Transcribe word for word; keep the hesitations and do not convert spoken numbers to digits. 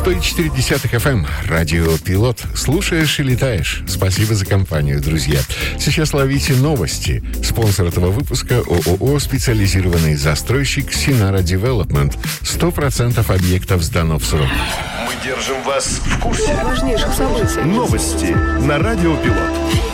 сто четыре эф эм, радио «Пилот». Слушаешь и летаешь. Спасибо за компанию, друзья. Сейчас ловите новости. Спонсор этого выпуска — ООО «Специализированный застройщик Синара Девелопмент». Сто процентов объектов сдано в срок. Мы держим вас в курсе важнейших событий. Новости на радио «Пилот».